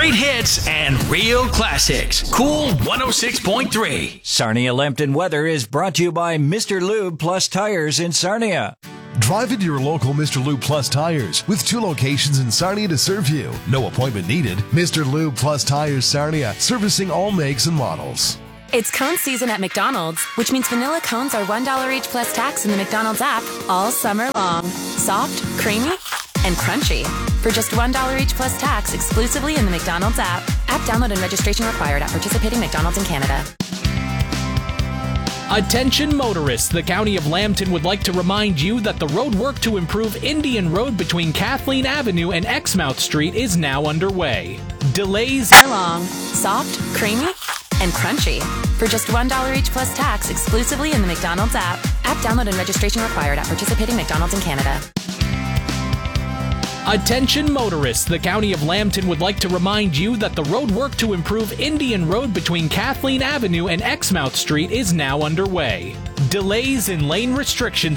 Great hits and real classics. Cool 106.3. Sarnia-Lambton weather is brought to you by Mr. Lube Plus Tires in Sarnia. Drive into your local Mr. Lube Plus Tires with 2 locations in Sarnia to serve you. No appointment needed. Mr. Lube Plus Tires Sarnia, servicing all makes and models. It's cone season at McDonald's, which means vanilla cones are $1 each plus tax in the McDonald's app all summer long. Soft, creamy, and crunchy. For just $1 each plus tax exclusively in the McDonald's app. App download and registration required at participating McDonald's in Canada. Attention motorists, the County of Lambton would like to remind you that the road work to improve Indian Road between Kathleen Avenue and Exmouth Street is now underway. Delays are long, soft, creamy, and crunchy. For just $1 each plus tax exclusively in the McDonald's app. App download and registration required at participating McDonald's in Canada. Attention motorists, the County of Lambton would like to remind you that the road work to improve Indian Road between Kathleen Avenue and Exmouth Street is now underway. Delays and lane restrictions